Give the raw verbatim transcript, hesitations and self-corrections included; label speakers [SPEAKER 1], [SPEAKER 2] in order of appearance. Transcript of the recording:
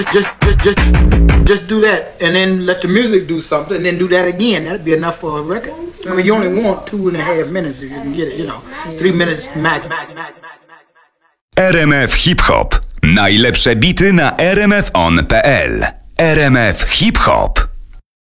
[SPEAKER 1] Just, just, just, just do that, and then let the music do something, and then do that again. That'd be enough for a record. I mean, you only want two and a half minutes if you can get it. You know, three minutes max.
[SPEAKER 2] R M F Hip Hop. Najlepsze bity na r m f on kropka p l. R M F Hip Hop.